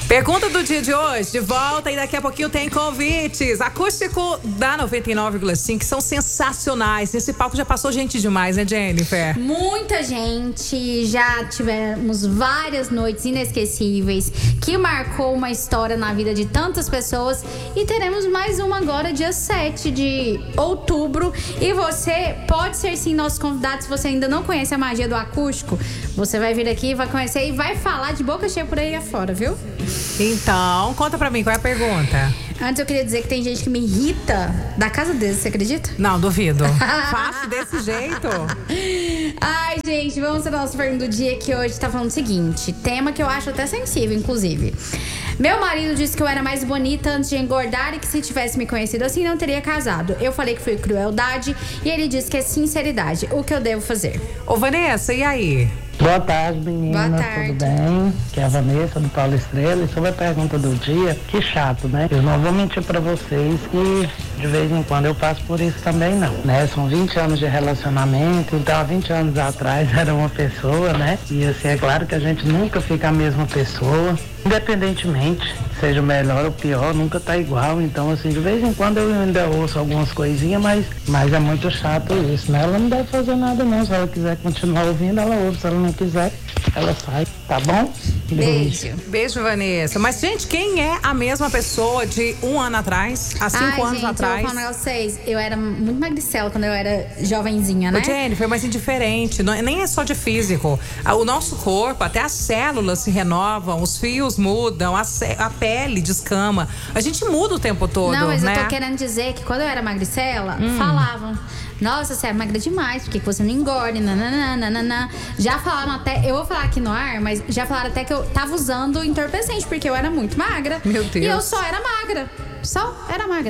Pergunta do dia de hoje, de volta, e daqui a pouquinho tem convites. Acústico da 99,5, que são sensacionais. Nesse palco já passou gente demais, né, Jennifer? Muita gente, já tivemos várias noites inesquecíveis que marcou uma história na vida de tantas pessoas, e teremos mais uma agora, dia 7 de outubro. E você pode ser sim nosso convidado. Se você ainda não conhece a magia do acústico, você vai vir aqui, vai conhecer e vai falar de boca cheia por aí afora, viu? Então, conta pra mim, qual é a pergunta? Antes eu queria dizer que tem gente que me irrita da casa deles, você acredita? Não, duvido. Fácil desse jeito. Ai, gente, vamos para a nossa pergunta do dia, que hoje tá falando o seguinte. Tema que eu acho até sensível, inclusive. Meu marido disse que eu era mais bonita antes de engordar e que se tivesse me conhecido assim, não teria casado. Eu falei que foi crueldade e ele disse que é sinceridade. O que eu devo fazer? Ô, Vanessa, e aí? Boa tarde, meninas. Boa tarde. Tudo bem? Que é a Vanessa do Paulo Estrela. E sobre a pergunta do dia, que chato, né? Eu não vou mentir pra vocês que de vez em quando eu passo por isso também, não, né? São 20 anos de relacionamento, então há 20 anos atrás era uma pessoa, né? E assim, é claro que a gente nunca fica a mesma pessoa, independentemente, seja o melhor ou pior, nunca tá igual. Então, assim, de vez em quando eu ainda ouço algumas coisinhas, mas é muito chato isso, né? Ela não deve fazer nada não. Se ela quiser continuar ouvindo, ela ouve. Se ela não quiser, ela sai, tá bom? Beijo. Beijo, Vanessa. Mas, gente, quem é a mesma pessoa de um ano atrás, há 5 anos atrás? Eu vou falar um negócio pra vocês. Eu era muito magricela quando eu era jovenzinha, né? Ô, Jennifer, mas indiferente, não, nem é só de físico. O nosso corpo, até as células se renovam, os fios mudam, a pele descama. A gente muda o tempo todo, não, mas né? eu tô querendo dizer que quando eu era magricela, falavam: nossa, você é magra demais, por que você não engorda? Nananana. Já falaram até, eu vou falar aqui no ar, mas já falaram até que eu tava usando entorpecente, porque eu era muito magra. Meu Deus. E eu só era magra. Só era magra.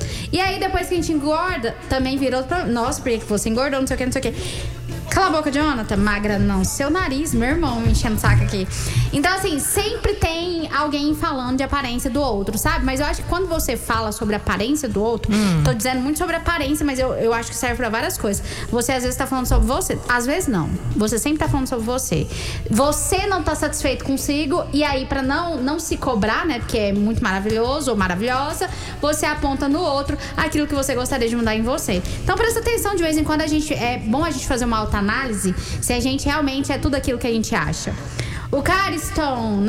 E aí, depois que a gente engorda, também virou pra... Nossa, por que você engordou? Não sei o que, não sei o que. Cala a boca, Jonathan. Magra não. Seu nariz, meu irmão, me enchendo o saco aqui. Então, assim, sempre tem alguém falando de aparência do outro, sabe? Mas eu acho que quando você fala sobre a aparência do outro, tô dizendo muito sobre aparência, mas eu acho que serve pra várias coisas. Você, às vezes, tá falando sobre você. Às vezes, não. Você sempre tá falando sobre você. Você não tá satisfeito consigo, e aí, pra não se cobrar, né? Porque é muito maravilhoso ou maravilhosa, você aponta no outro aquilo que você gostaria de mudar em você. Então, presta atenção, de vez em quando é bom a gente fazer uma autoanálise se a gente realmente é tudo aquilo que a gente acha. O Cariston,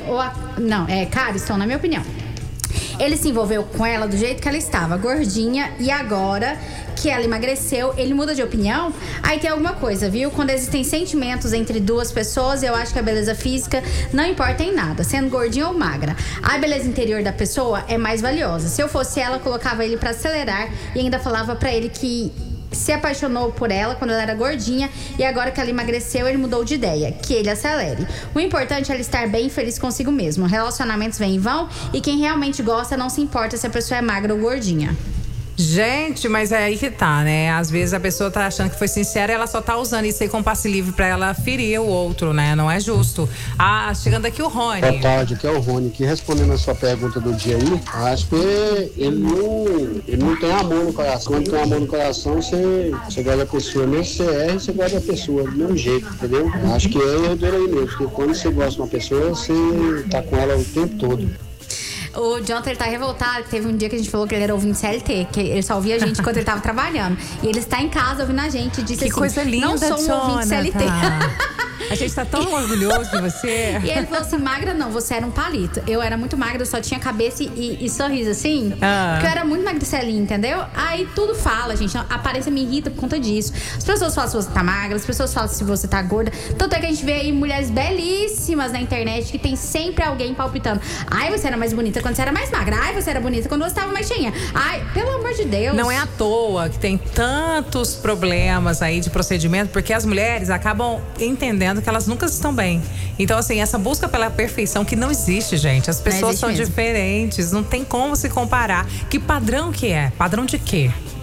Cariston, na minha opinião, ele se envolveu com ela do jeito que ela estava, gordinha, e agora que ela emagreceu, ele muda de opinião? Aí tem alguma coisa, viu? Quando existem sentimentos entre duas pessoas, eu acho que a beleza física não importa em nada, sendo gordinha ou magra. A beleza interior da pessoa é mais valiosa. Se eu fosse ela, colocava ele pra acelerar e ainda falava pra ele que se apaixonou por ela quando ela era gordinha, e agora que ela emagreceu, ele mudou de ideia. Que ele acelere. O importante é ele estar bem e feliz consigo mesmo. Relacionamentos vêm e vão, e quem realmente gosta não se importa se a pessoa é magra ou gordinha. Gente, mas é aí que tá, né? Às vezes a pessoa tá achando que foi sincera e ela só tá usando isso aí como passe livre pra ela ferir o outro, né? Não é justo. Chegando aqui o Rony. Boa tarde, aqui é o Rony. Que respondendo a sua pergunta do dia aí, acho que ele não tem amor no coração. Quando tem amor no coração, você gosta da pessoa. Mesmo que você erre, você gosta da pessoa, do mesmo jeito, entendeu? Acho que é herdeiro aí mesmo. Porque quando você gosta de uma pessoa, você tá com ela o tempo todo. O Jonathan, ele tá revoltado. Teve um dia que a gente falou que ele era ouvinte CLT, que ele só ouvia a gente enquanto ele tava trabalhando. E ele está em casa ouvindo a gente e disse que assim: coisa linda, não sou um ouvinte CLT. A gente tá tão orgulhoso de você. E ele falou assim: magra não, você era um palito. Eu era muito magra, eu só tinha cabeça e sorriso assim. Porque eu era muito magricelinha, entendeu? Aí tudo fala, gente. A aparência me irrita por conta disso. As pessoas falam se você tá magra, as pessoas falam se você tá gorda. Tanto é que a gente vê aí mulheres belíssimas na internet que tem sempre alguém palpitando. Ai, você era mais bonita quando você era mais magra. Ai, você era bonita quando você tava mais cheinha. Ai, pelo amor de Deus. Não é à toa que tem tantos problemas aí de procedimento, porque as mulheres acabam entendendo que elas nunca estão bem. Então, assim, essa busca pela perfeição que não existe, gente. As pessoas são diferentes, não tem como se comparar. Que padrão que é? Padrão de quê?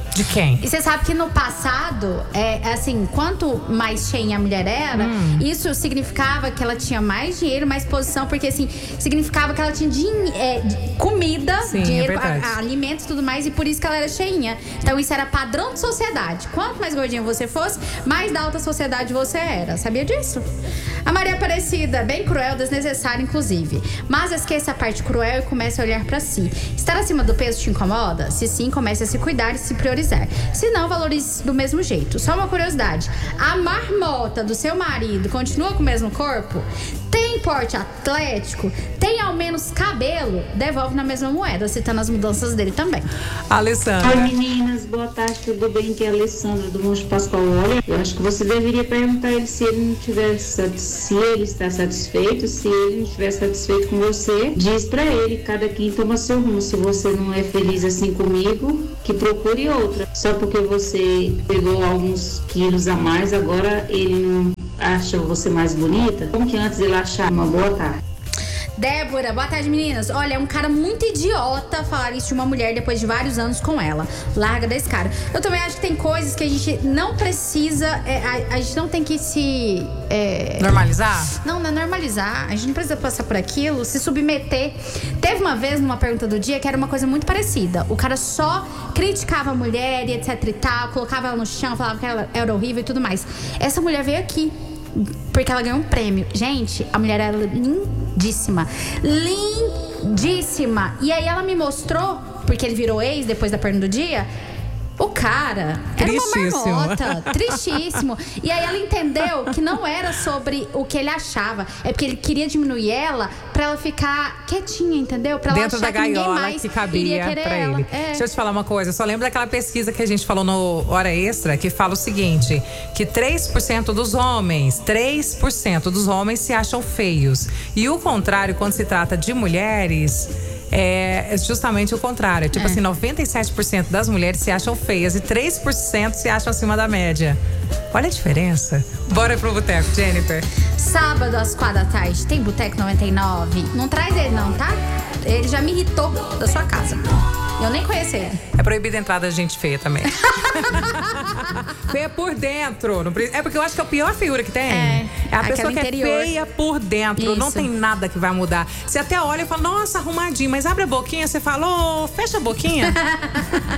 De quem? E você sabe que no passado, assim, quanto mais cheinha a mulher era, isso significava que ela tinha mais dinheiro, mais posição, porque assim, significava que ela tinha comida, Sim, dinheiro, é alimentos e tudo mais, e por isso que ela era cheinha. Então isso era padrão de sociedade. Quanto mais gordinha você fosse, mais da alta sociedade você era. Sabia disso? A Maria Aparecida, bem cruel, desnecessária inclusive. Mas esqueça a parte cruel e comece a olhar pra si. Estar acima do peso te incomoda? Se sim, comece a se cuidar e se priorizar. Se não, valorize do mesmo jeito. Só uma curiosidade: a marmota do seu marido continua com o mesmo corpo? Tem porte atlético? Tem ao menos cabelo? Devolve na mesma moeda, citando as mudanças dele também. Alessandra. Oi meninas, boa tarde, tudo bem? Que é a Alessandra do Monte Pascoal. Olha, eu acho que você deveria perguntar a ele se ele não tivesse, se ele está satisfeito. Se ele não estiver satisfeito com você, diz pra ele, cada quem toma seu rumo. Se você não é feliz assim comigo, que procure outra. Só porque você pegou alguns quilos a mais, agora ele não acha você mais bonita? Como que antes ele achava? Uma boa tarde. Débora, boa tarde, meninas. Olha, é um cara muito idiota falar isso de uma mulher depois de vários anos com ela. Larga desse cara. Eu também acho que tem coisas que a gente não precisa, a gente não tem que se... Normalizar? Não é normalizar. A gente não precisa passar por aquilo, se submeter. Teve uma vez, numa pergunta do dia, que era uma coisa muito parecida. O cara só criticava a mulher e etc e tal, colocava ela no chão, falava que ela era horrível e tudo mais. Essa mulher veio aqui porque ela ganhou um prêmio. Gente, a mulher era lindíssima. Lindíssima. E aí ela me mostrou, porque ele virou ex depois da pergunta do dia. O cara era uma marmota, tristíssimo. E aí ela entendeu que não era sobre o que ele achava. É porque ele queria diminuir ela pra ela ficar quietinha, entendeu? Pra ela dentro achar da que ninguém gaiola mais que cabia iria querer pra ela. ele. Deixa eu te falar uma coisa. Eu só lembro daquela pesquisa que a gente falou no Hora Extra, que fala o seguinte, que 3% dos homens se acham feios. E o contrário, quando se trata de mulheres... É justamente o contrário. Tipo assim, 97% das mulheres se acham feias e 3% se acham acima da média. Olha a diferença. Bora pro boteco, Jennifer. Sábado às 4h tem Boteco 99. Não traz ele não, tá? Ele já me irritou da sua casa. Eu nem conheço ele. É proibida a entrada de gente feia também. Feia por dentro. É porque eu acho que é a pior feiura que tem. É a pessoa que interior. É feia por dentro. Isso. Não tem nada que vai mudar. Você até olha e fala, nossa, arrumadinho. Mas abre a boquinha, você fala, fecha a boquinha.